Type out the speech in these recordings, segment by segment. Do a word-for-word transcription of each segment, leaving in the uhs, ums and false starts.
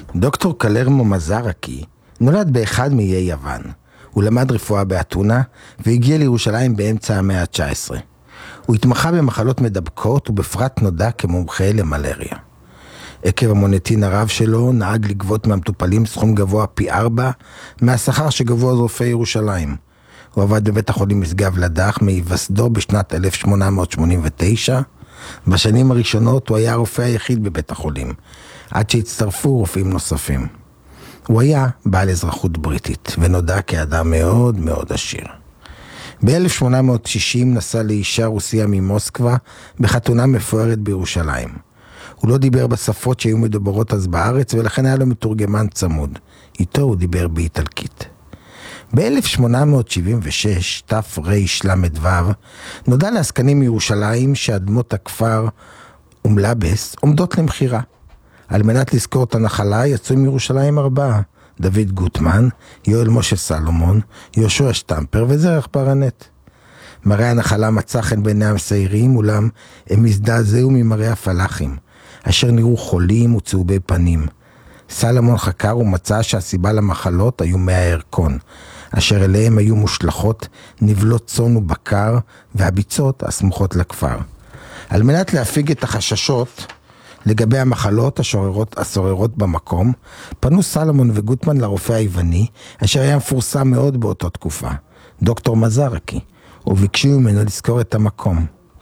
דוקטור קלרמו מזרקי נולד באחד מאיי יוון. הוא למד רפואה באתונה והגיע לירושלים באמצע המאה ה-תשע עשרה. הוא התמחה במחלות מדבקות ובפרט נודע כמומחה למלריה. עקב המוניטין הרב שלו נהג לגבות מהמטופלים סכום גבוה פי ארבע מהשכר שגבוה רופאי ירושלים. הוא עבד בבית החולים משגב לדך מהיווסדו בשנת אלף שמונה מאות שמונים ותשע. בשנים הראשונות הוא היה הרופא היחיד בבית החולים, עד שהצטרפו רופאים נוספים. הוא היה בעל אזרחות בריטית ונודע כאדם מאוד מאוד עשיר. ב-אלף שמונה מאות שישים נסע לאישה רוסיה ממוסקבה בחתונה מפוארת בירושלים. הוא לא דיבר בשפות שהיו מדוברות אז בארץ ולכן היה לו מתורגמן צמוד. איתו הוא דיבר באיטלקית. ב-אלף שמונה מאות שבעים ושש, תרל"ו, נודע לעסקנים מירושלים שאדמות הכפר ומלבס עומדות למחירה. על מנת לזכור את הנחלה יצאו מירושלים ארבעה, דוד גוטמן, יואל משה סלומון, יהושע שטמפר וזרח ברנט. מראה הנחלה מצא חן בעיני המסיירים, אולם הם הזדעזעו ממראה הפלחים, אשר נראו חולים וצהובי פנים. סלומון חקר ומצא שהסיבה למחלות היו מי הירקון, אשר אליהם היו מושלכות נבלות צאן ובקר והביצות הסמוכות לכפר. על מנת להפיג את החששות לגבי המחלות השוררות, השוררות במקום, פנו סלומון וגוטמן לרופא היווני, אשר היה מפורסם מאוד באותה תקופה, דוקטור מזרקי, וביקשו ממנו לזכור את המקום.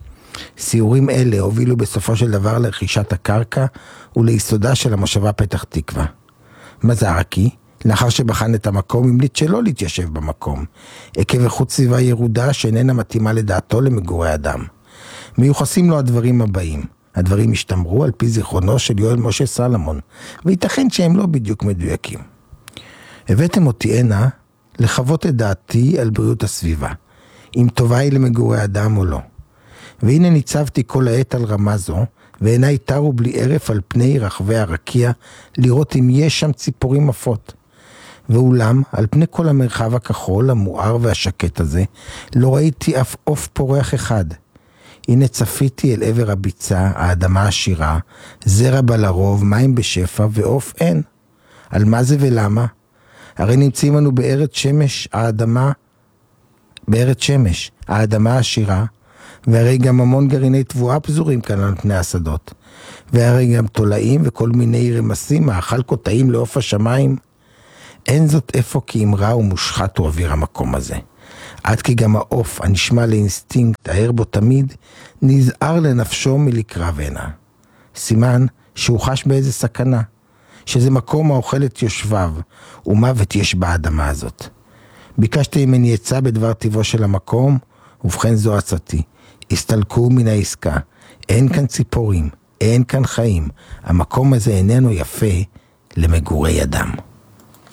סיורים אלה הובילו בסופו של דבר לרכישת הקרקע וליסודה של המושבה פתח תקווה. מזרקי, לאחר שבחן את המקום, המליץ שלא להתיישב במקום, עקב איכות סביבה ירודה שאיננה מתאימה לדעתו למגורי אדם. מיוחסים לו הדברים הבאים. הדברים השתמרו על פי זיכרונו של יואל משה סלומון, וייתכן שהם לא בדיוק מדויקים. הבאתם אותי הנה לחוות את דעתי על בריאות הסביבה, אם טובה היא למגורי אדם או לא. והנה ניצבתי כל העת על רמה זו, ועיניי תרו בלי ערף על פני רחבי הרקיע, לראות אם יש שם ציפורים עפות. ואולם, על פני כל המרחב הכחול, המואר והשקט הזה, לא ראיתי אף עוף פורח אחד. הנה צפיתי אל עבר הביצה, האדמה עשירה, זרע בה לרוב, מים בשפע ועוף אין. על מה זה ולמה? הרי נמצאים לנו בארץ שמש, האדמה, בארץ שמש, האדמה עשירה, והרי גם המון גרעיני תבואה פזורים כאן על פני השדות, והרי גם תולעים וכל מיני רמסים, האכל קוטעים לעוף השמיים. אין זאת איפה כי אמרה ומושחת הוא אוויר המקום הזה. עד כי גם העוף הנשמע לאינסטינקט הער בו תמיד, נזהר לנפשו מלקרב הנה. סימן שהוא חש באיזה סכנה, שזה מקום האוכל את יושביו, ומוות יש באדמה הזאת. ביקשתי ממני עצה בדבר טבעו של המקום, ובכן זו עצתי. הסתלקו מן העסקה, אין כאן ציפורים, אין כאן חיים, המקום הזה איננו יפה למגורי אדם.